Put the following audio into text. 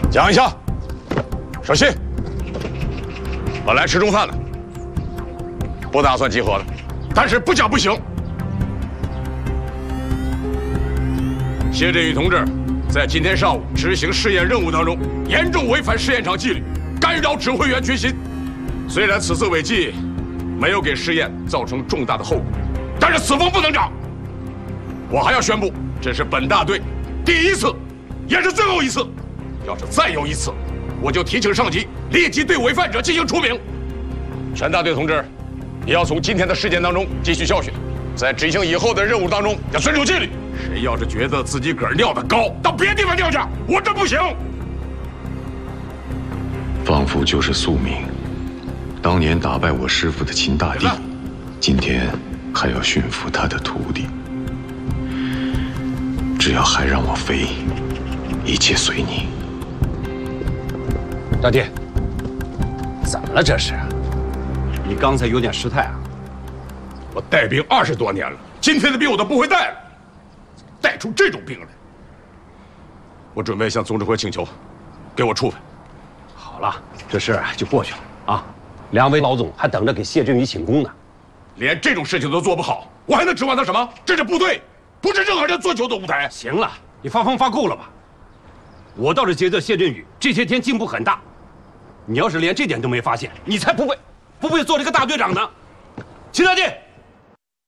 讲一下。小心，本来吃中饭的，不打算集合的，但是不讲不行。谢振宇同志在今天上午执行试验任务当中，严重违反试验场纪律，干扰指挥员军心。虽然此次违纪没有给试验造成重大的后果，但是此风不能长。我还要宣布，这是本大队第一次，也是最后一次。要是再有一次，我就提请上级立即对违犯者进行除名。全大队同志，也要从今天的事件当中汲取教训，在执行以后的任务当中要遵守纪律。谁要是觉得自己个儿尿得高，到别的地方尿去，我这不行。 仿佛就是宿命，当年打败我师父的秦大帝，今天还要驯服他的徒弟。只要还让我飞，一切随你。 大弟，怎么了这是？你刚才有点失态啊！ 我带兵20多年了，今天的兵我都不会带了，带出这种兵来，我准备向总指挥请求，给我处分。 好了，这事儿就过去了啊！两位老总还等着给谢振宇请功呢， 连这种事情都做不好，我还能指望他什么？这是部队，不是任何人做球的舞台。 行了，你发疯发够了吧？我倒是觉得谢振宇这些天进步很大。你要是连这点都没发现，你才不配做这个大队长呢！秦大弟。